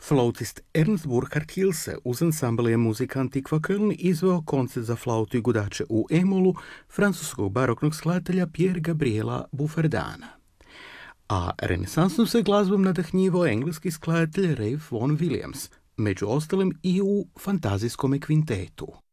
Flautist Ernst Burkhard Hilse uz ansambl Musik Antiqua Köln izveo koncert za flautu i gudače u E-molu francuskog baroknog skladatelja Pierre Gabriela Bufferdana. A renesansnom se glazbom nadahnjivao engleski skladatelj Ralph Vaughan Williams, među ostalim i u fantazijskom kvintetu.